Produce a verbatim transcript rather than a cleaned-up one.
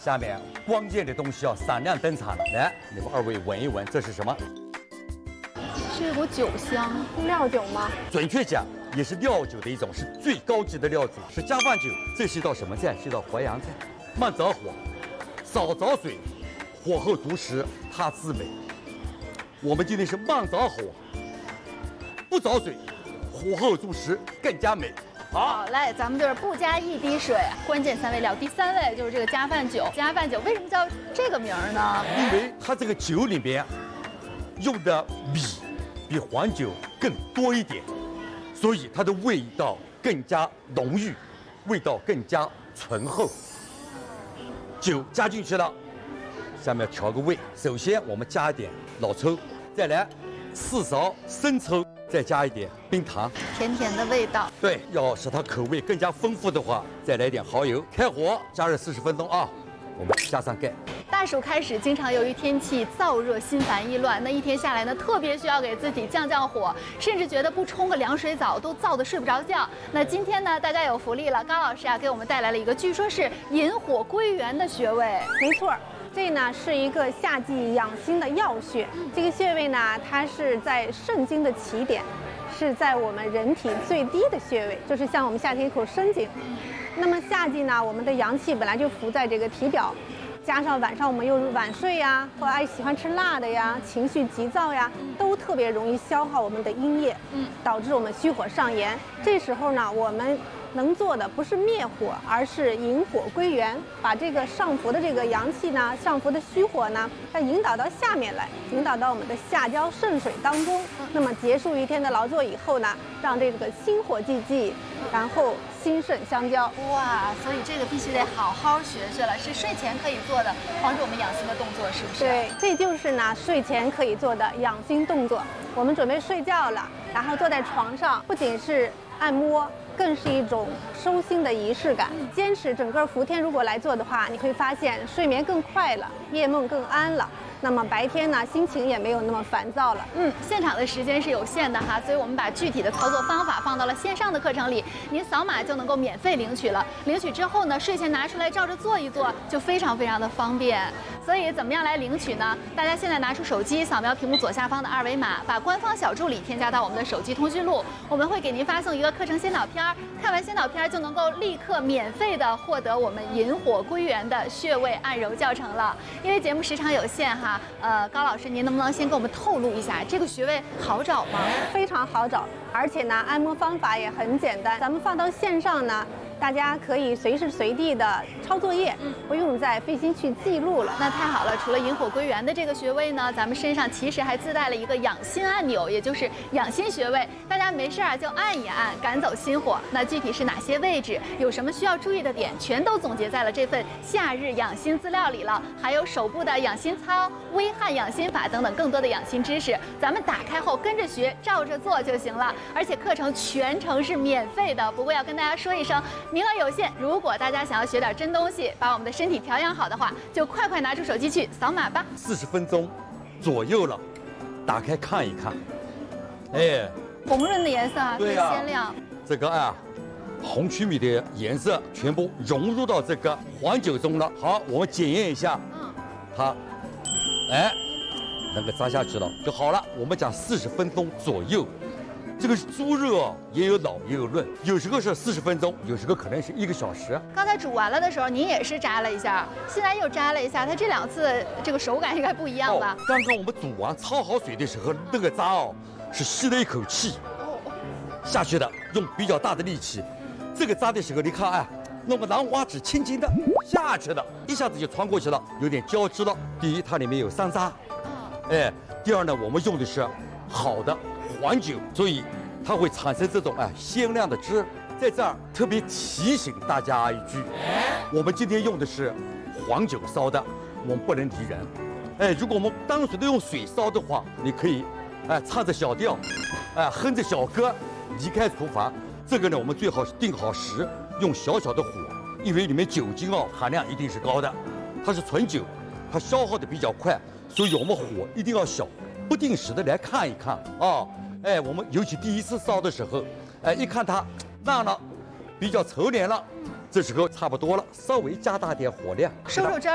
下面关键的东西要闪亮登场了。来，你们二位闻一闻，这是什么？ 是一股酒香， 料酒吗？ 准确讲，也是料酒的一种，是最高级的料酒，是加饭酒。这是一道什么菜？是一道淮扬菜。慢着火，少着水，火候足时，它自美。我们今天是慢着火，不着水，火候足时更加美。 好嘞，咱们就是不加一滴水。关键三味料，第三位就是这个加饭酒。加饭酒为什么叫这个名儿呢？ 因为它这个酒里面用的米比黄酒更多一点，所以它的味道更加浓郁，味道更加醇厚。酒加进去了，下面调个味。首先我们加一点老抽，再来四勺生抽，再加一点冰糖， 甜甜的味道。 对，要使它口味更加丰富的话，再来点蚝油。开火加热四十分钟啊，我们加上盖。 大暑开始，经常由于天气燥热、心烦意乱，那一天下来呢，特别需要给自己降降火，甚至觉得不冲个凉水澡都燥得睡不着觉。那今天呢，大家有福利了，高老师啊给我们带来了一个据说是引火归元的穴位。 没错。这呢是一个夏季养心的要穴，这个穴位呢，它是在肾经的起点，是在我们人体最低的穴位，就是像我们下体口生经。那么夏季呢，我们的阳气本来就浮在这个体表，加上晚上我们又晚睡呀，或爱喜欢吃辣的呀，情绪急躁呀，都特别容易消耗我们的阴液，嗯，导致我们虚火上炎。这时候呢，我们能做的不是灭火，而是引火归元，把这个上浮的这个阳气呢，上浮的虚火呢，要引导到下面来，引导到我们的下焦肾水当中。那么结束一天的劳作以后呢，让这个心火济济，然后心肾相交。 哇，所以这个必须得好好学学了，是睡前可以做的，帮助我们养心的动作，是不是？ 对，这就是呢睡前可以做的养心动作。我们准备睡觉了，然后坐在床上，不仅是按摩，更是一种收心的仪式感。坚持整个伏天如果来做的话，你会发现睡眠更快了，夜梦更安了。那么白天呢，心情也没有那么烦躁了。 嗯，现场的时间是有限的哈，所以我们把具体的操作方法放到了线上的课程里，您扫码就能够免费领取了。领取之后呢，睡前拿出来照着做一做，就非常非常的方便。所以怎么样来领取呢？大家现在拿出手机，扫描屏幕左下方的二维码，把官方小助理添加到我们的手机通讯录，我们会给您发送一个课程先导片儿，看完先导片就能够立刻免费的获得我们引火归元的穴位按揉教程了。因为节目时长有限哈，呃，高老师您能不能先给我们透露一下这个穴位好找吗？ 非常好找，而且呢，按摩方法也很简单，咱们放到线上呢，大家可以随时随地的抄作业，不用再费心去记录了。 那太好了，除了引火归元的这个穴位呢，咱们身上其实还自带了一个养心按钮，也就是养心穴位。大家没事啊就按一按，赶走心火。那具体是哪些位置，有什么需要注意的点，全都总结在了这份夏日养心资料里了。还有手部的养心操、微汗养心法等等更多的养心知识，咱们打开后跟着学，照着做就行了。而且课程全程是免费的。不过要跟大家说一声，名额有限，如果大家想要学点真东西，把我们的身体调养好的话，就快快拿出手机去扫码吧。 四十分钟左右了，打开看一看，哎， 红润的颜色啊， 对呀， 鲜亮。 这个啊，红曲米的颜色全部融入到这个黄酒中了。好，我们检验一下，嗯，它，哎，能够扎下去了就好了。我们讲四十分钟左右。这个猪肉啊，也有老也有嫩，有时候是四十分钟，有时候可能是一个小时。 刚才煮完了的时候，您也是扎了一下，现在又扎了一下，它这两次这个手感应该不一样吧？ 哦，刚刚我们煮完焯好水的时候，那个扎哦是吸了一口气下去的，用比较大的力气。这个扎的时候，你看哎，弄个兰花指轻轻的下去了，一下子就穿过去了，有点交织了。第一，它里面有山楂，哎，第二呢，我们用的是好的黄酒，所以它会产生这种哎鲜亮的汁。在这儿特别提醒大家一句，我们今天用的是黄酒烧的，我们不能离人。哎，如果我们单纯的用水烧的话，你可以哎唱着小调，哎哼着小歌离开厨房。这个呢，我们最好是定好时，用小小的火，因为里面酒精哦含量一定是高的，它是纯酒，它消耗的比较快，所以我们火一定要小，不定时的来看一看啊。哎，我们尤其第一次烧的时候，哎，一看它烂了，比较稠连了，这时候差不多了，稍微加大点火量， 收收汁儿。